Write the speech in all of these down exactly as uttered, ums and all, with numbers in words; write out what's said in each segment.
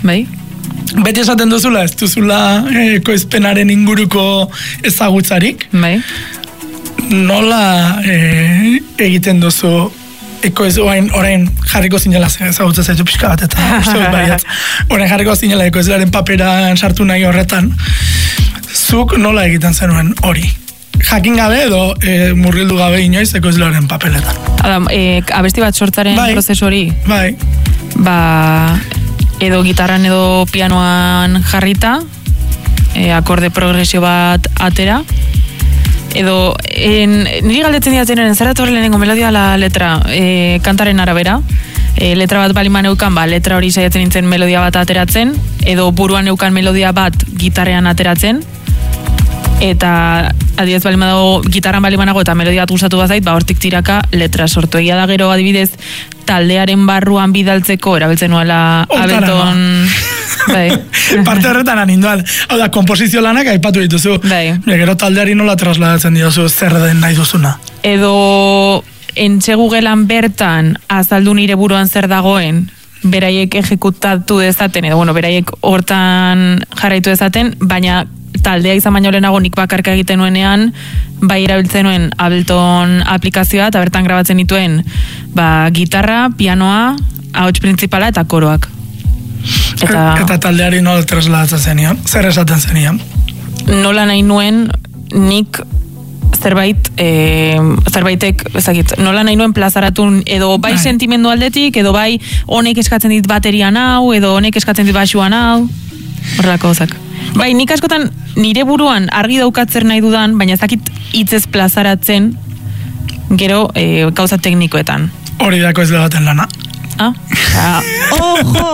Bai. Beti esaten duzula, ez duzula ekoizpenaren inguruko ezagutzarik. Bai. Nola e, egiten duzu ekoiz, orain, orain jarriko zinela ezagutza zaitu pixka bat, eta uste dut baiat. Orain jarriko zinela ekoizlearen paperan sartu nahi horretan. Zuk nola egiten zenuen hori? Jakin gabe edo e, murgildu gabe inoiz ekoizlearen papeletan? Adam, e, abesti bat sortzaren bai, prozesu hori? Bai. Ba, edo gitarran edo pianoan jarrita, e, akorde progresio bat atera, edo en, niri galdetzen diatenen zeratu hori lehenengo melodia la letra e, kantaren arabera, e, letra bat baliman eukan, ba, letra hori saiatzen nintzen melodia bat ateratzen, edo buruan eukan melodia bat gitarrean ateratzen, eta adibidez balima dago gitarran balimanago eta melodia bat gustatu bazait, ba hortik tiraka letra sortu. Egia da gero adibidez taldearen barruan bidaltzeko erabiltzen nuela Ableton. Bai. Parte horretan aninduan. Hau da, komposizio lanak aipatu dituzu. Bai. Gero taldeari nola trasladatzen diozu zer den nahi duzuna. Edo entxegugelan bertan azaldu nire buruan zer dagoen, beraiek ejekutatu dezaten, edo bueno, beraiek hortan jarraitu dezaten, baina taldea izan baino lehenago nik bakarka egiten nuenean, bai erabiltzen nuen Ableton aplikazioa, eta bertan grabatzen dituen ba, gitarra, pianoa, ahots printzipala eta koroak. Eta, eta taldeari nola trasladatzen zenion? Zer esaten zenion? Nola nahi nuen nik zerbait, e, zerbaitek, ezagit, nola nahi nuen plazaratun, edo bai, bai sentimendu aldetik, edo bai honek eskatzen dit baterian hau, edo honek eskatzen dit basuan hau, horrelako gozak. Bai, nik askotan nire buruan argi daukatzer nahi dudan, baina ezakit hitzez plazaratzen gero e, gauza teknikoetan. Hori dako ez legaten lana. Ah? Ah, ojo!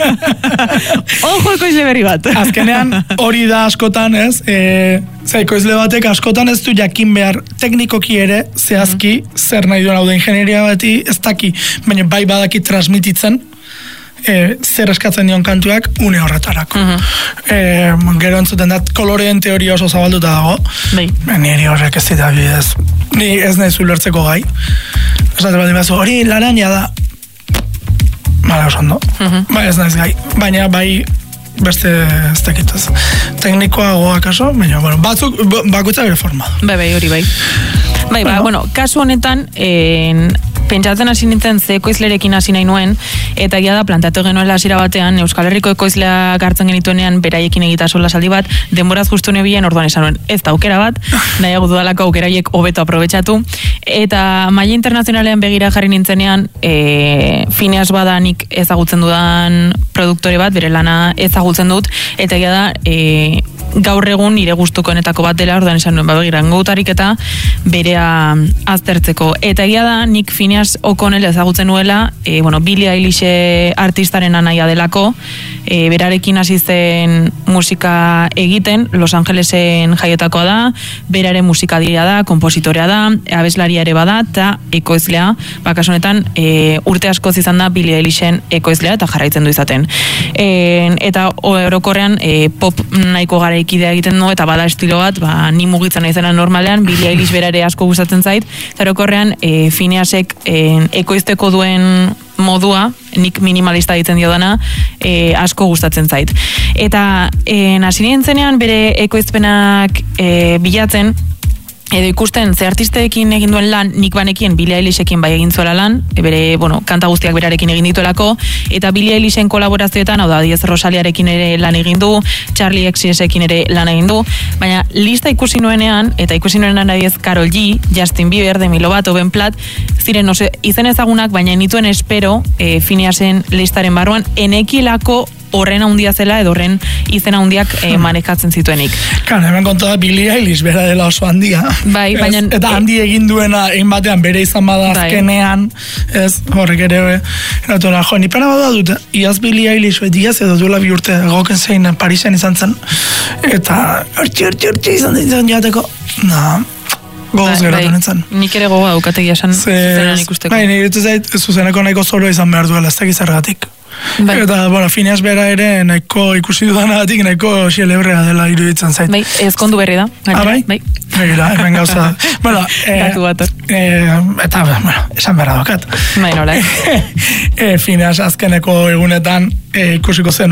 Ojo ekoizle berri bat. Azkenean hori da askotan ez, e, ze ekoizle batek askotan ez du jakin behar teknikoki ere, zehazki, mm-hmm. zer nahi duen hau da ingenieria bati, ez daki, baina bai badaki transmititzen, E, zer eskatzen dion kantuak une horretarako. Uh-huh. E, gero entzuten dat koloreen teoria oso zabalduta dago. Bai. Niri horrek ez dira bidez. Ni ez nahi zulertzeko gai. Esate bat dimazu, hori larania da. Bala oso ondo. Uh-huh. Ba ez naiz gai. Baina bai beste ez dakitaz. Teknikoa goa kaso, baina bueno, batzuk bakutza bere forma. Bai, bai, hori bai. Bai, ba, bueno, kasu honetan, en, pentsatzen hasi nintzen ze ekoizlerekin hasi nahi nuen, eta egia da plantatu genuela hasiera batean, Euskal Herriko ekoizleak hartzen genituenean beraiekin egita sola saldi bat, denboraz justu nebien orduan esan nuen, ez da aukera bat, nahiago dudalako aukeraiek hobeto aprobetxatu, eta maila internazionalean begira jarri nintzenean, e, Phineas bada nik ezagutzen dudan produktore bat, bere lana ezagutzen dut, eta egia da, e, gaur egun nire gustukoenetako bat dela, orduan esan nuen, ba begira, gautarik eta berea aztertzeko. Eta egia da, nik Phineas O'Connell ezagutzen nuela, e, bueno, Billie Eilish artistaren anaia delako, e, berarekin hasi zen musika egiten, Los Angelesen jaietakoa da, beraren musikadiria da, kompositorea da, abeslaria ere bada, eta ekoizlea, bakaso honetan, e, urte askoz izan da Billie Eilishen ekoizlea, eta jarraitzen du izaten. E, eta orokorrean, e, pop nahiko gara ikidea egiten du, eta bada estilo bat, ba, ni mugitzen naizena normalean, Billie Eilish berare asko gustatzen zait, eta orokorrean, e, Phineasek e, ekoizteko duen modua, nik minimalista ditzen dio dana, e, asko gustatzen zait. Eta e, hasi nintzenean bere ekoizpenak e, bilatzen, edo ikusten ze artisteekin egin duen lan, nik banekin Billie Eilishekin bai egin zuela lan, e, bere, bueno, kanta guztiak berarekin egin dituelako, eta Billie Eilishen kolaborazioetan, hau da, Diez Rosaliarekin ere lan egin du, Charlie X C Xekin ere lan egin du, baina lista ikusi nuenean, eta ikusi nuenean adiez Karol G, Justin Bieber, Demi Lovato, Ben Platt, ziren, no se, izen ezagunak, baina nituen espero, e, Phineasen listaren barruan, enekielako horren handia zela edo horren izen handiak eh, manekatzen zituenik. Kan, hemen konta da Billie Eilish bera dela oso handia. Bai, baina... Ez, eta handi egin duena egin batean bere izan bada azkenean, ez, horrek ere, eratora, jo, ni pena bada dut, iaz Billie Eilish, diaz edo duela bi urte goken zein Parisen izan zen, eta hortzi, hortzi, hortzi izan zen jateko, na... Gogoz bai, geratu bai. nintzen. Nik ere gogoa daukategia esan zenan ikusteko. Bai, nire zait, zuzeneko nahiko solo izan behar duela, ez tegiz ergatik. Bai. Eta, bueno, Phineas bera ere nahiko ikusi dudanagatik, nahiko xelebrea dela iruditzen zait. Bai, ezkondu berri da. Ah, bai? Bai. Begira, hemen gauza. Bueno, eh, eh, eta, bueno, esan behar daukat. Bai, nola. eh, Phineas azkeneko egunetan eh, ikusiko zen